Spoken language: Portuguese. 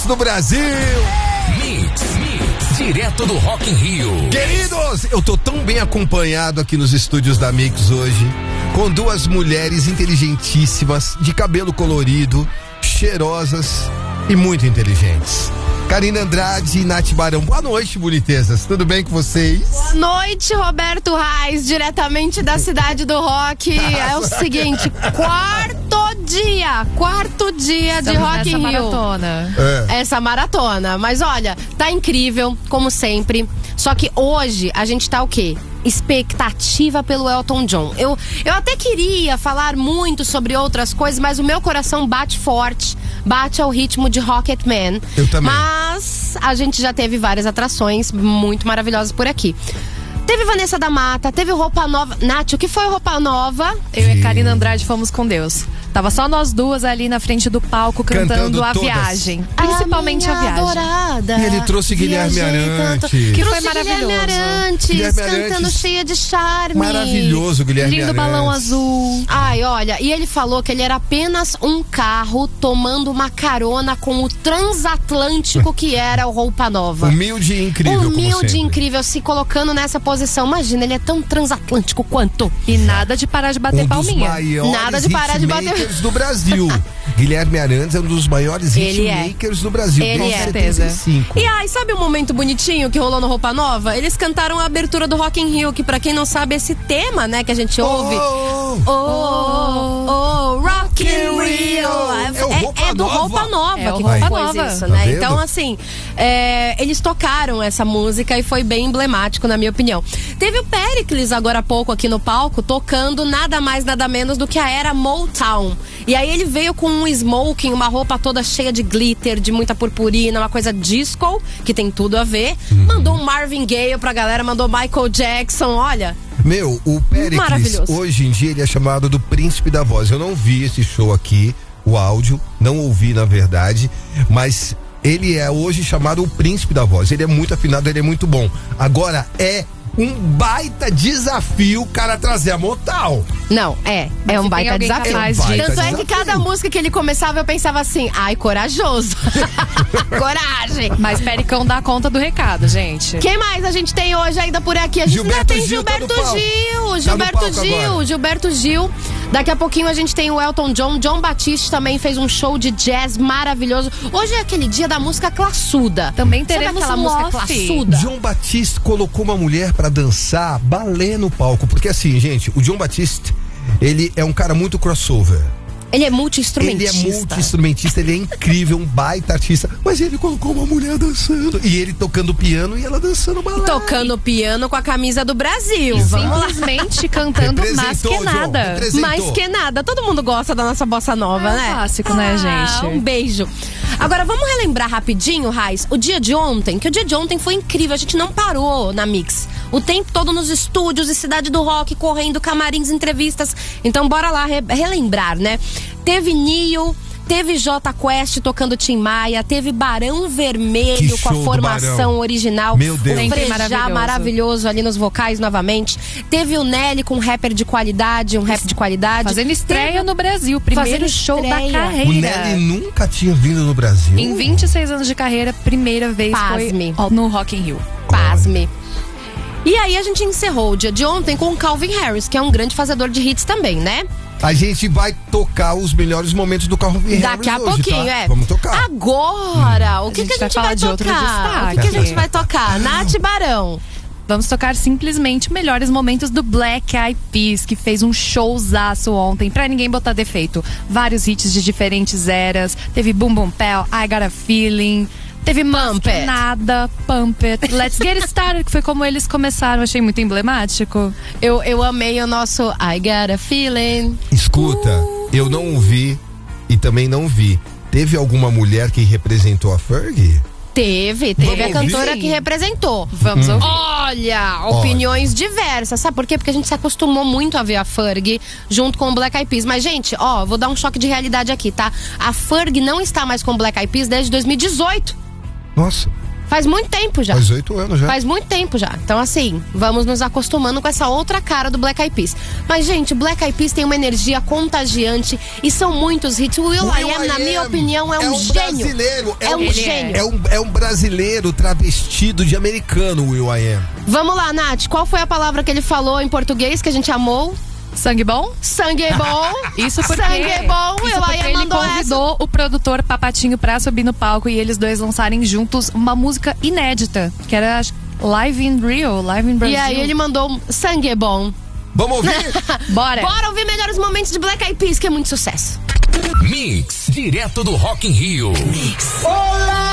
do Brasil. Mix, direto do Rock in Rio. Queridos, eu tô tão bem acompanhado aqui nos estúdios da Mix hoje, com duas mulheres inteligentíssimas, de cabelo colorido, cheirosas e muito inteligentes. Karina Andrade e Nath Barão. Boa noite, bonitezas. Tudo bem com vocês? Boa noite, Roberto Reis, diretamente da cidade do rock. É o seguinte, quarto dia de Rock in Rio. Maratona. Essa maratona. Mas olha, tá incrível, como sempre. Só que hoje a gente tá o quê? Expectativa pelo Elton John. Eu até queria falar muito sobre outras coisas, mas o meu coração bate forte, bate ao ritmo de Rocketman. Eu também. Mas a gente já teve várias atrações muito maravilhosas por aqui. Teve Vanessa da Mata, teve Roupa Nova. Nath, o que foi Roupa Nova? Eu e a Karina Andrade fomos com Deus. Tava só nós duas ali na frente do palco cantando a todas. Viagem. Principalmente a Viagem. Adorada. E ele trouxe Guilherme Arantes. Que Trouxe foi maravilhoso. Guilherme Arantes, cantando cheia de charme. Maravilhoso, Guilherme Lindo Arantes. balão azul. Ai, olha, e ele falou que ele era apenas um carro tomando uma carona com o transatlântico que era o Roupa Nova. Humilde e incrível, como Humilde e sempre. incrível, se colocando nessa posição. Imagina, ele é tão transatlântico quanto. E nada de parar de bater Um dos palminha. maiores Nada de parar de bater- hitmakers do Brasil. Guilherme Arantes é um dos maiores Ele é. hitmakers do Brasil. Ele desde é. 75. E ai, sabe um momento bonitinho que rolou no Roupa Nova? Eles cantaram a abertura do Rock in Rio, que pra quem não sabe, esse tema, né, que a gente ouve. Rock in Rio. É do Roupa Nova É o que Roupa compôs Nova. isso, Tá né? vendo? Então, assim, eles tocaram essa música e foi bem emblemático, na minha opinião. Teve o Péricles agora há pouco aqui no palco, tocando nada mais, nada menos do que a era Motown. E aí ele veio com um smoking, uma roupa toda cheia de glitter, de muita purpurina, uma coisa disco, que tem tudo a ver. Mandou um Marvin Gaye pra galera, mandou Michael Jackson, olha. Meu, o Péricles, Maravilhoso. hoje em dia, ele é chamado do Príncipe da Voz. Eu não vi esse show aqui, o áudio, não ouvi, na verdade, mas ele é hoje chamado o Príncipe da Voz. Ele é muito afinado, ele é muito bom. Agora, é um baita desafio o cara trazer a Motown. Não, é um se tem baita alguém desafio. capaz de- Tanto é desafio. que cada música que ele começava eu pensava assim, ai, corajoso. Coragem. Mas Pericão dá conta do recado, gente. Quem mais a gente tem hoje ainda por aqui? A gente ainda Gilberto tem Gil tá Gilberto no palco. Gil. Tá no palco agora. Gilberto Gil. Daqui a pouquinho a gente tem o Elton John. John Batiste também fez um show de jazz maravilhoso. Hoje é aquele dia da música classuda. Também Sabe teremos aquela um música off. classuda? John Batiste colocou uma mulher pra dançar balé no palco. Porque assim, gente, o John Batiste, ele é um cara muito crossover. Ele é Ele multi-instrumentista. é multi-instrumentista, ele é incrível, um baita artista. Mas ele colocou uma mulher dançando. E ele tocando piano e ela dançando balé. Tocando piano com a camisa do Brasil. Vamos lá. Simplesmente cantando mais Representou, que John, nada. representou. Mais que nada. Todo mundo gosta da nossa bossa nova, né? Clássico, né, gente? Um beijo. Agora, vamos relembrar rapidinho, Raiz, o dia de ontem, que o dia de ontem foi incrível. A gente não parou na Mix. O tempo todo nos estúdios e Cidade do Rock, correndo, camarins, entrevistas. Então, bora lá relembrar, né? Teve Nio, teve Jota Quest tocando Tim Maia, teve Barão Vermelho Que com a show do formação Barão. original. Meu Deus. O Sempre Frejá maravilhoso ali nos vocais novamente. Teve o Nelly com um rap de qualidade. Fazendo estreia no Brasil. Primeiro Fazendo show da estreia. carreira. O Nelly nunca tinha vindo no Brasil. Em 26 anos de carreira, primeira vez Pasme. foi no Rock in Rio. Pasme. E aí a gente encerrou o dia de ontem com o Calvin Harris, que é um grande fazedor de hits também, né? A gente vai tocar os melhores momentos do Calvin Harris Daqui a hoje, pouquinho, tá? é. Vamos tocar. Agora, o que A gente a gente vai falar vai de outro tocar? O que a destaque. gente vai tocar? Nath Barão. Vamos tocar simplesmente melhores momentos do Black Eyed Peas, que fez um showzaço ontem, pra ninguém botar defeito. Vários hits de diferentes eras. Teve Boom Boom Pow, I Got a Feeling. Teve Pump It. Nada, Pump It, Let's Get Started, que foi como eles começaram. Achei muito emblemático. Eu amei o nosso I Got a Feeling. Escuta, eu não ouvi e também não vi. Teve alguma mulher que representou a Fergie? Teve Vamos a cantora ouvir? que representou. Vamos ouvir. Olha, opiniões diversas. Sabe por quê? Porque a gente se acostumou muito a ver a Fergie junto com o Black Eyed Peas. Mas, gente, ó, vou dar um choque de realidade aqui, tá? A Fergie não está mais com o Black Eyed Peas desde 2018. Nossa. Faz muito tempo já. Faz 8 anos já. Faz muito tempo já. Então, assim, vamos nos acostumando com essa outra cara do Black Eyed Peas. Mas, gente, o Black Eyed Peas tem uma energia contagiante e são muitos hits. O will.i.am, na minha opinião, é um gênio. Brasileiro. É um gênio. É um brasileiro travestido de americano, o will.i.am. Vamos lá, Nath. Qual foi a palavra que ele falou em português que a gente amou? Sangue bom? Sangue é bom. Isso porque, sangue é bom. Isso porque ele convidou o produtor Papatinho pra subir no palco e eles dois lançarem juntos uma música inédita, que era Live in Rio, Live in Brasil. E aí ele mandou sangue é bom. Vamos ouvir? Bora! Bora ouvir melhores momentos de Black Eyed Peas, que é muito sucesso. Mix, direto do Rock in Rio. Olá!